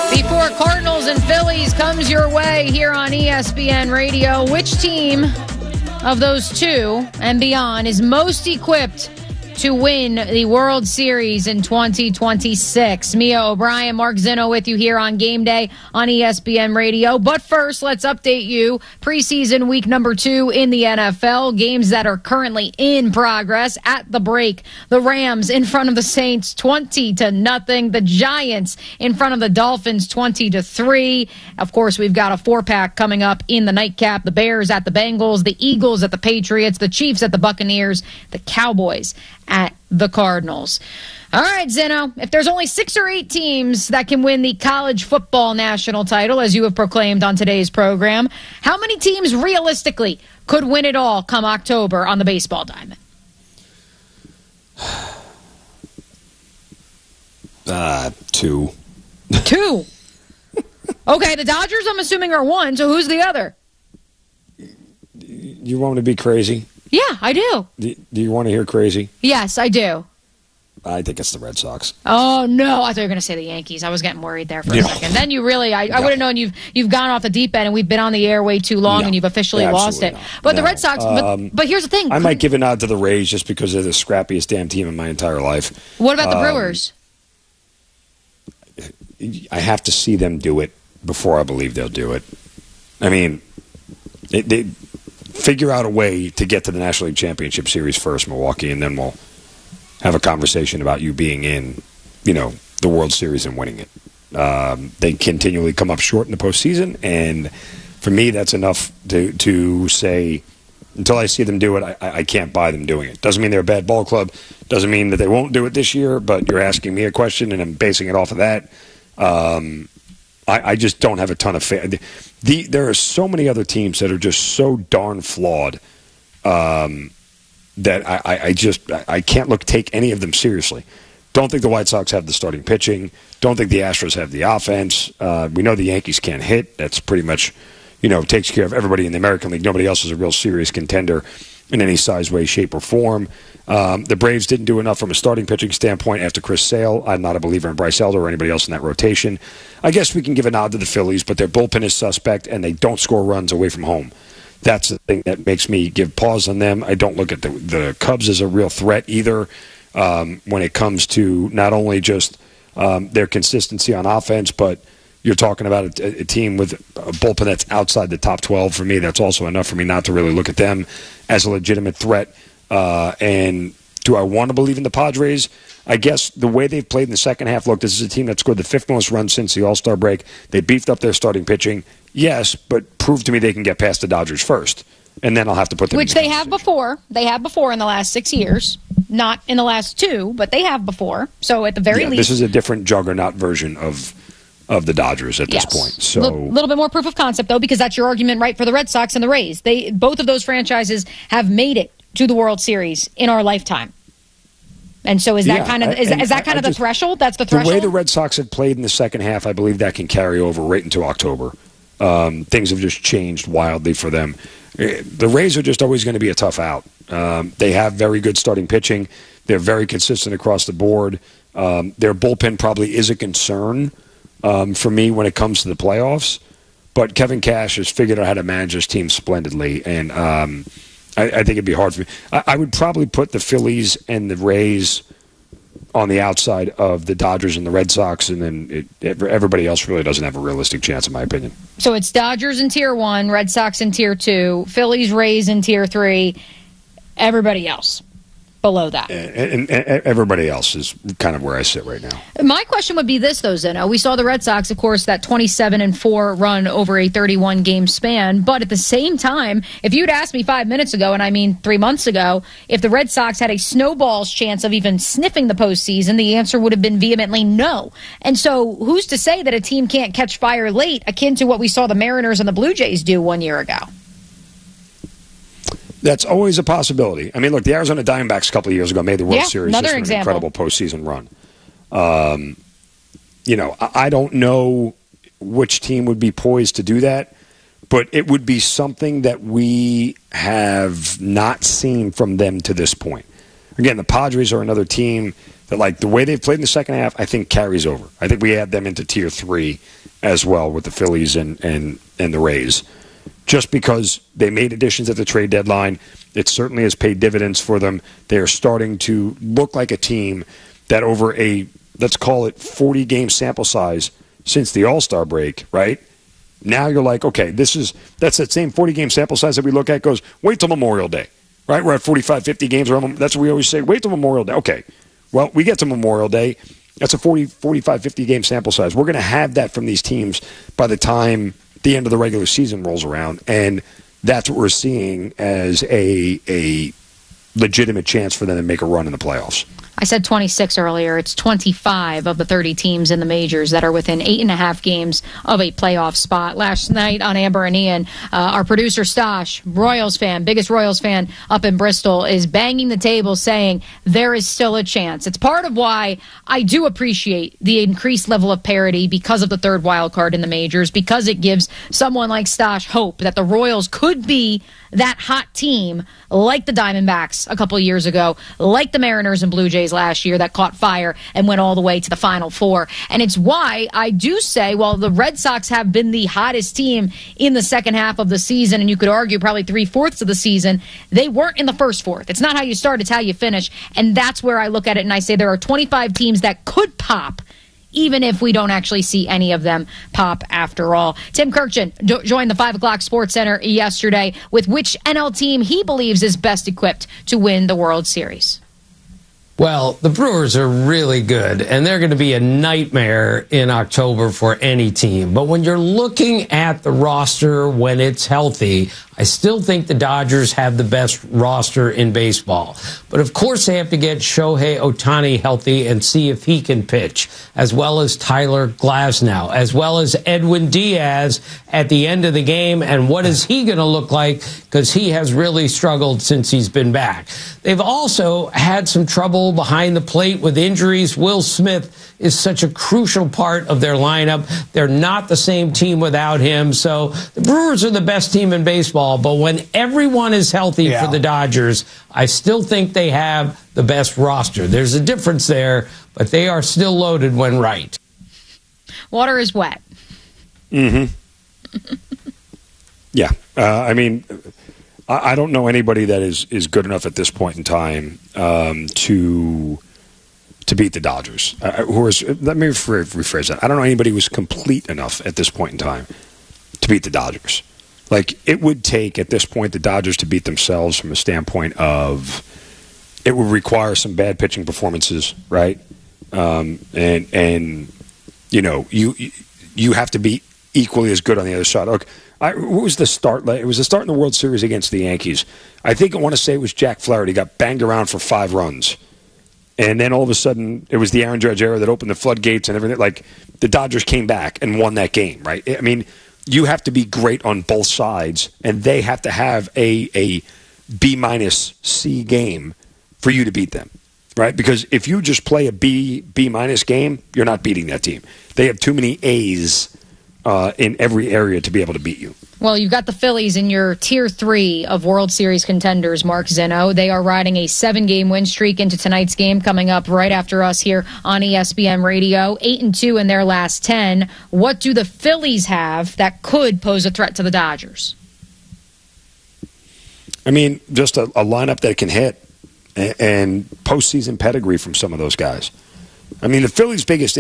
Before Cardinals and Phillies comes your way here on ESPN Radio, which team of those two and beyond is most equipped to win the World Series in 2026? Mia O'Brien, Mark Zinno with you here on Game Day on ESPN Radio. But first, let's update you. Preseason week number 2 in the NFL. Games that are currently in progress. At the break, the Rams in front of the Saints 20-0. The Giants in front of the Dolphins 20-3. Of course, we've got a 4-pack coming up in the nightcap. The Bears at the Bengals, the Eagles at the Patriots, the Chiefs at the Buccaneers, the Cowboys at the Cardinals. All right, Zeno, if there's only 6 or 8 teams that can win the college football national title, as you have proclaimed on today's program, how many teams realistically could win it all come October on the baseball diamond? 2. 2. Okay, the Dodgers, I'm assuming, are 1, so who's the other? You want me to be crazy? Yeah, I do. Do you want to hear crazy? Yes, I do. I think it's the Red Sox. Oh, no. I thought you were going to say the Yankees. I was getting worried there for a second. Then you really, I would have known you've gone off the deep end and we've been on the air way too long and you've officially lost it. But the Red Sox, but here's the thing. I might give a nod to the Rays just because they're the scrappiest damn team in my entire life. What about the Brewers? I have to see them do it before I believe they'll do it. I mean, they figure out a way to get to the National League Championship Series first, Milwaukee, and then we'll have a conversation about you being in, the World Series and winning it. They continually come up short in the postseason, and for me, that's enough to say, until I see them do it, I can't buy them doing it. Doesn't mean they're a bad ball club. Doesn't mean that they won't do it this year, but you're asking me a question, and I'm basing it off of that. I just don't have a ton of faith. There are so many other teams that are just so darn flawed that I can't take any of them seriously. Don't think the White Sox have the starting pitching. Don't think the Astros have the offense. We know the Yankees can't hit. That's pretty much, takes care of everybody in the American League. Nobody else is a real serious contender in any size, way, shape, or form. The Braves didn't do enough from a starting pitching standpoint after Chris Sale. I'm not a believer in Bryce Elder or anybody else in that rotation. I guess we can give a nod to the Phillies, but their bullpen is suspect, and they don't score runs away from home. That's the thing that makes me give pause on them. I don't look at the Cubs as a real threat either when it comes to not only just their consistency on offense, but you're talking about a team with a bullpen that's outside the top 12. For me, that's also enough for me not to really look at them as a legitimate threat. And do I want to believe in the Padres? I guess the way they've played in the second half, look, this is a team that scored the 5th most runs since the All-Star break. They beefed up their starting pitching. Yes, but prove to me they can get past the Dodgers first. And then I'll have to put them Which they have before. They have before in the last 6 years. Not in the last 2, but they have before. So at the very least. This is a different juggernaut version of the Dodgers at this point. So a little bit more proof of concept, though, because that's your argument, right, for the Red Sox and the Rays. Both of those franchises have made it to the World Series in our lifetime. And so is that kind of the threshold? That's the threshold? The way the Red Sox have played in the second half, I believe that can carry over right into October. Things have just changed wildly for them. The Rays are just always going to be a tough out. They have very good starting pitching. They're very consistent across the board. Their bullpen probably is a concern for me when it comes to the playoffs. But Kevin Cash has figured out how to manage his team splendidly, and I think it'd be hard for me. I would probably put the Phillies and the Rays on the outside of the Dodgers and the Red Sox, and then everybody else really doesn't have a realistic chance, in my opinion. So it's Dodgers in Tier 1, Red Sox in Tier 2, Phillies, Rays in Tier 3, everybody else below that. And everybody else is kind of where I sit right now. My question would be this, though, Zeno. We saw the Red Sox, of course, that 27-4 run over a 31-game span. But at the same time, if you'd asked me 5 minutes ago, and I mean 3 months ago, if the Red Sox had a snowball's chance of even sniffing the postseason, the answer would have been vehemently no. And so who's to say that a team can't catch fire late, akin to what we saw the Mariners and the Blue Jays do 1 year ago? That's always a possibility. I mean, look, the Arizona Diamondbacks a couple of years ago made the World Series just an incredible postseason run. I don't know which team would be poised to do that, but it would be something that we have not seen from them to this point. Again, the Padres are another team that like the way they've played in the second half, I think carries over. I think we add them into tier 3 as well with the Phillies and the Rays. Just because they made additions at the trade deadline, it certainly has paid dividends for them. They are starting to look like a team that over a, let's call it 40-game sample size since the All-Star break, right? Now you're like, okay, that's that same 40-game sample size that we look at goes, wait till Memorial Day, right? We're at 45, 50 games. That's what we always say, wait till Memorial Day. Okay, well, we get to Memorial Day. That's a 40, 45, 50-game sample size. We're going to have that from these teams by the time the end of the regular season rolls around, and that's what we're seeing as a legitimate chance for them to make a run in the playoffs. I said 26 earlier. It's 25 of the 30 teams in the majors that are within 8.5 games of a playoff spot. Last night on Amber and Ian, our producer Stosh, Royals fan, biggest Royals fan up in Bristol, is banging the table saying there is still a chance. It's part of why I do appreciate the increased level of parity because of the third wild card in the majors, because it gives someone like Stosh hope that the Royals could be that hot team like the Diamondbacks a couple years ago, like the Mariners and Blue Jays last year that caught fire and went all the way to the Final Four. And it's why I do say, while the Red Sox have been the hottest team in the second half of the season, and you could argue probably 3/4 of the season, they weren't in the first fourth. It's not how you start, it's how you finish. And that's where I look at it and I say there are 25 teams that could pop, even if we don't actually see any of them pop after all. Tim Kurkjian joined the 5 o'clock Sports Center yesterday with which NL team he believes is best equipped to win the World Series. Well, the Brewers are really good, and they're going to be a nightmare in October for any team. But when you're looking at the roster when it's healthy, I still think the Dodgers have the best roster in baseball. But of course they have to get Shohei Ohtani healthy and see if he can pitch, as well as Tyler Glasnow, as well as Edwin Diaz at the end of the game. And what is he going to look like? Because he has really struggled since he's been back. They've also had some trouble behind the plate with injuries. Will Smith is such a crucial part of their lineup. They're not the same team without him. So the Brewers are the best team in baseball. But when everyone is healthy for the Dodgers, I still think they have the best roster. There's a difference there, but they are still loaded when right. Water is wet. Mm-hmm. Yeah. I mean, I don't know anybody that is good enough at this point in time to beat the Dodgers. Let me rephrase that. I don't know anybody who's complete enough at this point in time to beat the Dodgers. Like, it would take, at this point, the Dodgers to beat themselves from a standpoint of it would require some bad pitching performances, right? And you know, you have to be equally as good on the other side. Okay, what was the start? It was the start in the World Series against the Yankees. I want to say it was Jack Flaherty got banged around for 5 runs. And then all of a sudden, it was the Aaron Judge era that opened the floodgates and everything. Like, the Dodgers came back and won that game, right? I mean, you have to be great on both sides, and they have to have a B-C game for you to beat them, right? Because if you just play a B- game, you're not beating that team. They have too many A's in every area to be able to beat you. Well, you've got the Phillies in your Tier 3 of World Series contenders, Mark Zinno. They are riding a 7-game win streak into tonight's game coming up right after us here on ESPN Radio. 8-2 in their last 10. What do the Phillies have that could pose a threat to the Dodgers? I mean, just a lineup that can hit and postseason pedigree from some of those guys. I mean, the Phillies' biggest